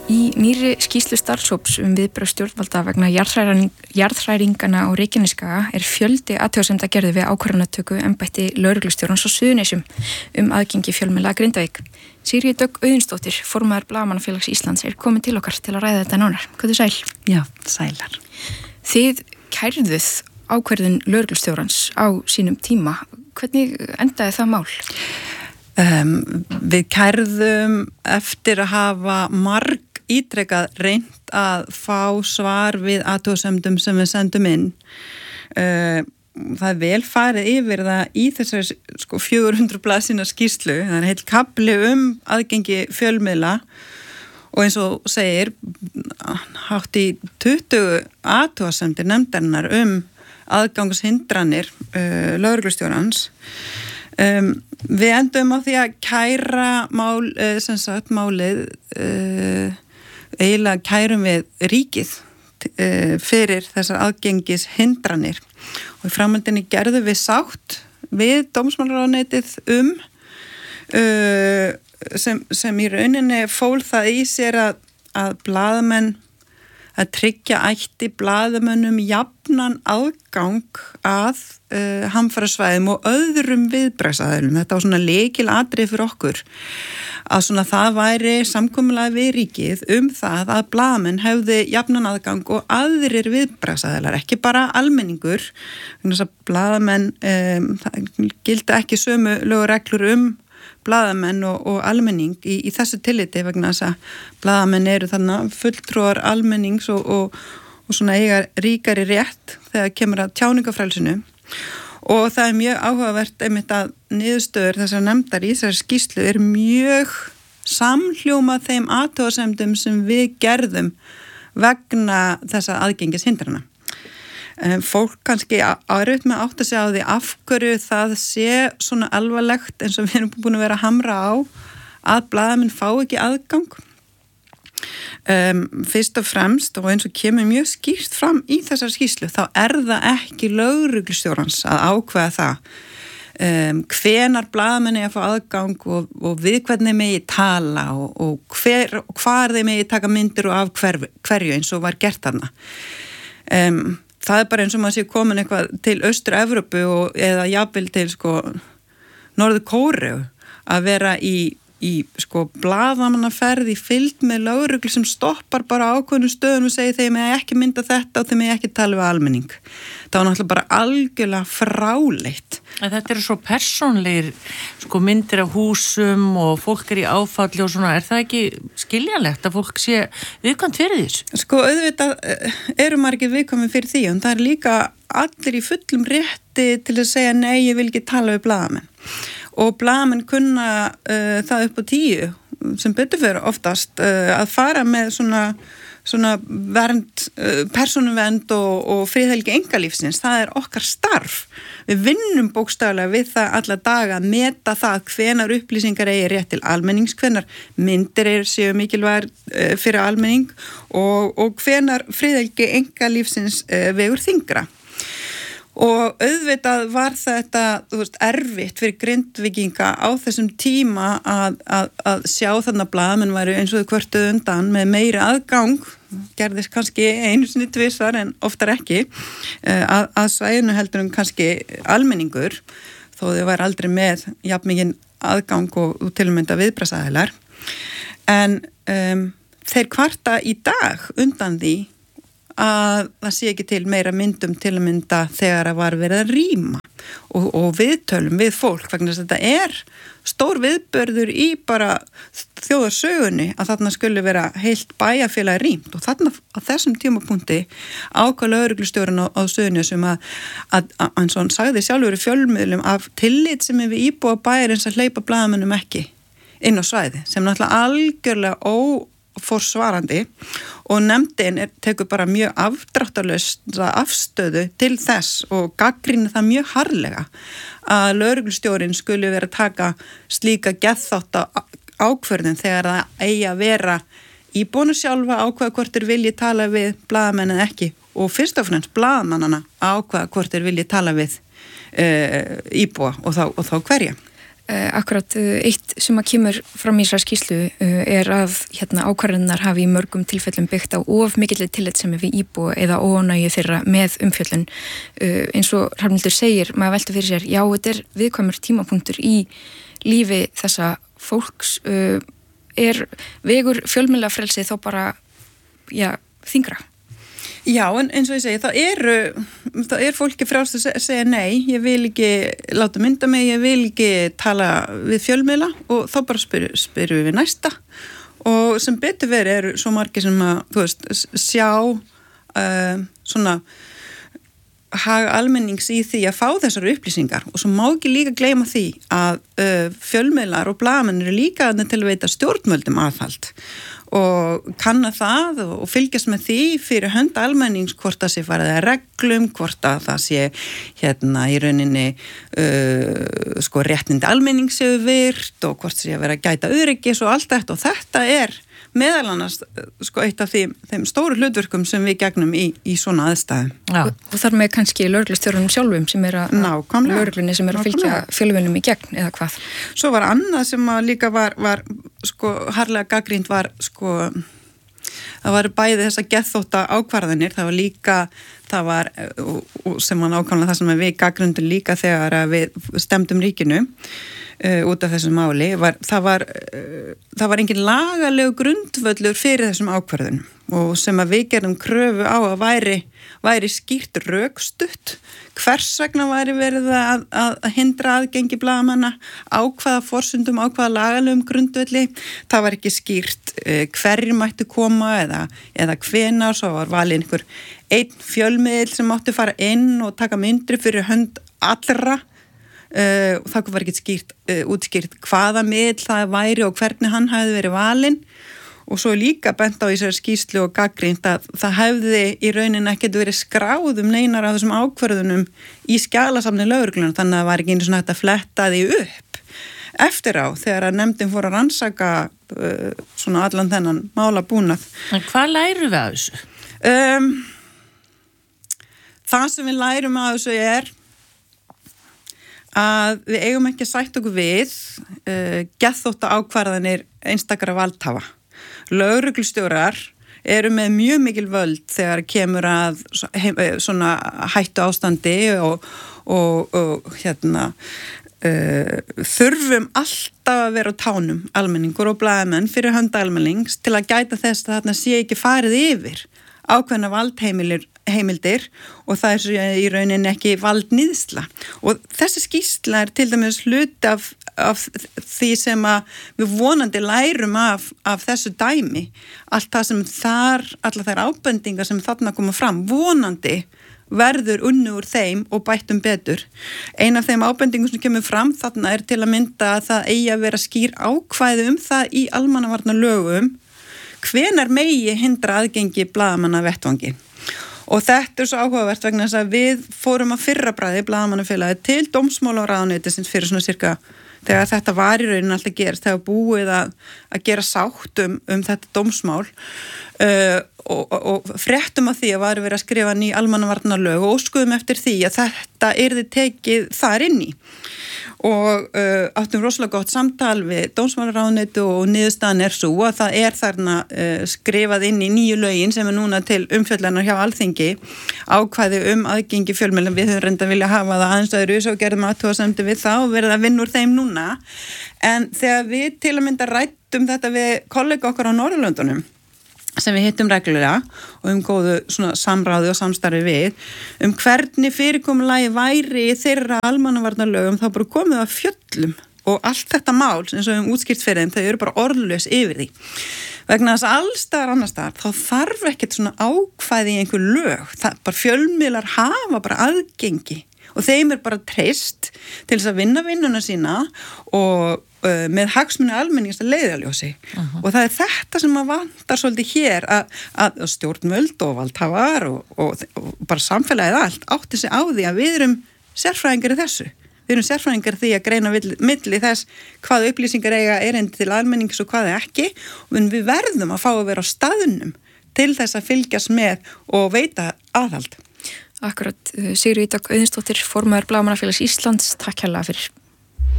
Í nýrri skýrslu starfshóps viðbrögð stjórnvalda vegna jarðhræringana á Reykjanesskaga fjöldi athugasemda gerði við ákvarðanatöku embætti lögreglustjórans á Suðurnesjum aðgengi fjölmiðla að Grindavík. Sigríður Dögg Auðunsdóttir, formaður Blaðamannafélags Íslands, komin til okkar til að ræða þetta nánar. Hvað sæl? Já, sælar. Þið kærðuð ákvörðun lögreglustjórans á sínum tíma. Hvernig endaði það mál? Við kærðum eftir að hafa ítrekað reynt að fá svar við athugasemdum sem við sendum inn. Það vel farið yfir það í þessari 400 blaðsíðna skýrslu. Það heill kafli aðgengi fjölmiðla og eins og segir hátt í 20 athugasemdir nefndarinnar aðgangshindranir lögreglustjórans. Við endum á því að kæra málið eiginlega kærum við ríkið fyrir þessar aðgengishindranir og í framhaldinni gerðum við sátt við dómsmálaráðuneytið sem í rauninni fól það í sér að blaðamenn að tryggja ætti blaðamönnum jafnan aðgang að hamfarasvæðum og öðrum viðbragðsaðilum. Þetta var svona lykilatriði fyrir okkur að svona það væri samkomulag við ríkið það að blaðamenn hefði jafnan aðgang og aðrir viðbragðsaðilar, ekki bara almenningur. Þannig að blaðamenn það gildi ekki sömu lög og reglur blaðamenn og almenning í þessu tilliti vegna þess að blaðamenn eru þannig fulltrúar almennings og svona eiga ríkari rétt þegar kemur að tjáningafrelsinu og það mjög áhugavert einmitt að niðurstöður þessar nefndar í þessari skýrslu mjög samhljóma þeim athugasemdum sem við gerðum vegna þessa aðgengishindrana. Fólk kannski áriðt með átt að segja á því af hverju það sé svona alvarlegt eins og við erum búin að vera að hamra á að blaðamenn fá ekki aðgang. Fyrst og fremst og eins og kemur mjög skýrt fram í þessar skýrslu þá það ekki lögreglustjórans að ákveða það hvenar blaðamenn að fá aðgang og við hvernig megi tala og hvar þeir megi taka myndir og af hverju eins og var gert þarna. Það bara eins og maður sé komin eitthvað til Austur-Evrópu eða jafnvel til Norður-Kóreu að vera í blaðamannaferð í fylgd með lögreglu sem stoppar bara ákveðnum stöðum og segir þeim ekki mynda þetta og þeim ekki tala við almenning. Það var náttúrulega bara algjörlega fráleitt. Þetta svo persónlegir myndir af húsum og fólk í áfalli og svona, það ekki skiljanlegt að fólk sé viðkvæmt fyrir þessu? Auðvitað margir viðkvæmir fyrir því og það líka allir í fullum rétti til að segja nei, ég vil ekki tala við blaðamenn. Og blaðamenn kunna það upp á 10 sem betur fyrir oftast að fara með svona vernd, persónuvernd og friðhelgi einkalífsins. Það okkar starf. Við vinnum bókstaflega við það alla daga að meta það hvenar upplýsingar eigi rétt til almennings, hvenar myndir séu mikilvægar fyrir almenning og hvenar friðhelgi einkalífsins vegur þyngra. Og auðvitað var þetta erfitt fyrir Grindvíkinga á þessum tíma að sjá þarna blaðamenn væru eins og þau kvörtuðu undan með meiri aðgang, gerðist kannski einu sinni tvisvar en oftar ekki, að svæðinu heldur kannski almenningur, þó þau væri aldrei með jafnmikinn aðgang og til að mynda viðbragðsaðilar. En þeir kvarta í dag undan því að það sé ekki til meira myndum til að mynda þegar að var verið að rýma og viðtölum við fólk vegna þess að þetta stór viðbörður í bara þjóðarsögunni að þarna skulle vera heilt bæjarfélag rýmt og þarna á þessum tímapunkti ákvað lögreglustjórinn á Suðurnesjum að eins og hann sagði sjálfur í fjölmiðlum af tillit sem við íbúa bæjarins að hleypa blaðamönnum ekki inn á svæði sem náttúrulega algjörlega óforsvarandi og nefndin tekur bara mjög afdráttarlaust afstöðu til þess og gagnrýnir það mjög harðlega að lögreglustjórinn skuli vera að taka slíka geðþátta ákvörðun þegar það eigi að vera íbúinu sjálfa ákveða hvort þeir vilji tala við blaðamenn eða ekki og fyrst og fremst blaðamannana ákveða hvort þeir vilji tala við íbúa og þá hverja. Akkurat eitt sem að kemur fram í þessari skýrslu er að ákvarðanirnar hafi í mörgum tilfellum byggt á of mikilli tillitssemi við íbúa eða óánægju þeirra með umfjöllun. Eins og Hrafnhildur segir, maður veltur fyrir sér, já, þetta er viðkvæmur tímapunktur í lífi þessa fólks. Vegur fjölmiðlafrelsi þá bara, þyngra? Já, en eins og ég segi, það er fólki frjálst að segja nei, ég vil ekki láta mynda mig, ég vil ekki tala við fjölmiðla og þá bara spyrum við næsta og sem betur verið eru svo margir sem að, sjá svona hag almennings í því að fá þessar upplýsingar og svo má ekki líka gleyma því að fjölmiðlar og blaðamenn eru líka til að veita stjórnvöldum aðhald og kanna það og fylgjast með því fyrir hönd almennings hvort það sé farið að reglum, hvort að það sé í rauninni réttindi almennings séu virt og hvort sé að vera að gæta öryggis og allt þetta og þetta er meðal annars eitt af þeim stóru hlutverkum sem við gegnum í svona aðstæðum. Og þar með kannski lögreglustjórunum sjálfum sem er að lögreglunni sem er að fylgja fjölmiðlum í gegn eða hvað. Svo var annað sem að líka var harðlega gagnrýnt var það var bæði þessa geðþótta ákvarðanir, það var sem var nákvæmlega það sem við gagnrýndum líka þegar við stemdum ríkinu út af þessum máli, það var engin lagalegu grundvöllur fyrir þessum ákvarðunum og sem að við gerðum kröfu á að væri skýrt rökstutt, hvers vegna væri verið að hindra aðgengi blaðamanna, á hvaða forsendum, á hvaða lagalegum grundvölli, það var ekki skýrt hverjir mættu koma eða hvenar, svo var valið einhver einn fjölmiðil sem mátti fara inn og taka myndri fyrir hönd allra. Og það var ekki útskýrt hvaða miðl það væri og hvernig hann hefði verið valinn og svo líka bent á í þessari skýrslu og gagnrýnt að það hefði í rauninni ekkert verið skráð neinar af þessum ákvörðunum í skjalasafni lögreglunnar þannig að það var ekki einu svona hægt að fletta því upp eftir á þegar að nefndin fór að rannsaka svona allan þennan málabúnað. En hvað lærum við af þessu? Það sem við lærum af þessu er að við eigum ekki að sætta okkur við geðþótta ákvarðanir einstakra valdhafa. Lögreglustjórar eru með mjög mikil völd þegar kemur að svona hættu ástandi og þurfum alltaf að vera á tánum almenningur og blaðamenn fyrir hönd almennings til að gæta þess að þarna sé ekki farið yfir ákveðna valdheimildir og það er í rauninni ekki valdníðsla og þessi skýrsla er til dæmis hluti af því sem að við vonandi lærum af þessu dæmi allt það sem allar þær ábendingar sem þarna koma fram vonandi verður unnu úr þeim og bættum betur. Ein af þeim ábendingum sem kemur fram þarna er til að mynda að það eigi að vera skýr ákvæði það í almannavarnalögum hvenær megi hindra aðgengi blaðamanna vettvangi. Og þetta er svo áhugavert vegna þess að við fórum að fyrrabræði blaðamannafélagi til dómsmálaráðuneytisins fyrir svona cirka þegar þetta var í rauninni alltaf gerst, þegar búið að gera sátt þetta dómsmál og fréttum af því að var verið að skrifa ný almannavarnalög og óskuðum eftir því að þetta yrði tekið þar inn í. Og áttum rosalega gott samtal við dómsmálaráðuneyti og niðurstaðan er svo að það er þarna skrifað inn í nýju lögin sem er núna til umfjöllunar hjá Alþingi ákvæði aðgengi fjölmiðla við höfum reynda vilja hafa það aðeins öðru og gerðum athugasemdir við það og verið að vinna úr þeim núna en þegar við til að mynda rættum þetta við kollega okkar á Norðurlöndunum sem við hittum reglulega og góðu svona samráði og samstarfi við hvernig fyrirkomulagi væri þeirra almannavarnalögum þá bara komið að fjöllum og allt þetta mál eins og útskýrt fyrir þeim þau eru bara orðlaus yfir því vegna þess að allstaðar annarstaðar þá þarf ekkert svona ákvæði í einhver lög það bara fjölmiðlar hafa bara aðgengi og þeim er bara treyst til þess að vinna vinnuna sína og með hagsmuni almennings að leiðarljósi og það er þetta sem að vantar svolítið hér að stjórnvöld og valdhafar og bara samfélagið allt átti sig á því að við erum sérfræðingar í þessu. Við erum sérfræðingar því að greina milli þess hvað upplýsingar eiga erindi til almennings og hvað ekki og við verðum að fá að vera á staðnum til þess að fylgjast með og veita aðhald. Akkurat, Sigríður Dögg Auðunsdóttir, formaður Blaðamannafélags Íslands, takk hérlega fyrir.